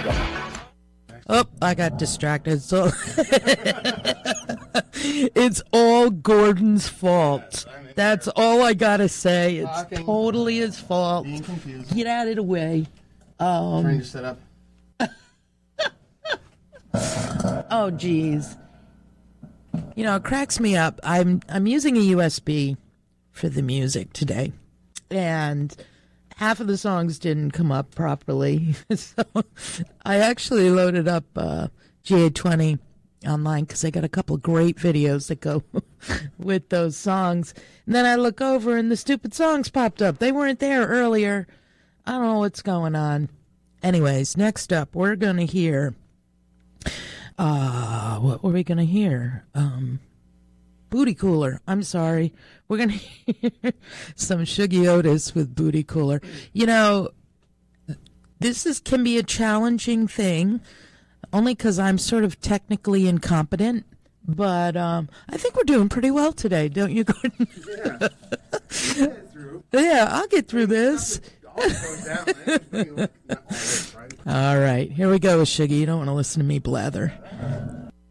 Oh, I got distracted. So it's all Gordon's fault. That's all I gotta say. It's totally his fault. Being confused. Get out of the way. Trying to set up. Oh, geez. You know, it cracks me up. I'm using a USB for the music today, and half of the songs didn't come up properly. So I actually loaded up GA20 online because I got a couple of great videos that go with those songs. And then I look over and the stupid songs popped up. They weren't there earlier. I don't know what's going on. Anyways, next up, we're going to hear... what were we going to hear? Booty Cooler. I'm sorry. We're going to hear some Shuggie Otis with Booty Cooler. You know, this can be a challenging thing, only because I'm sort of technically incompetent. But I think we're doing pretty well today, don't you, Gordon? Yeah. Yeah, I'll get through this. All right, here we go with Shuggie. You don't want to listen to me blather.